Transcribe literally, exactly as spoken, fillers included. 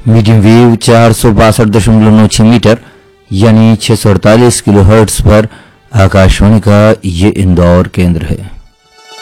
Medium wave चार सौ बासठ दशमलव नौ छह मीटर यानी छह सौ अड़तालीस किलो हर्ट्ज पर आकाशवाणी का ये इंदौर केंद्र है।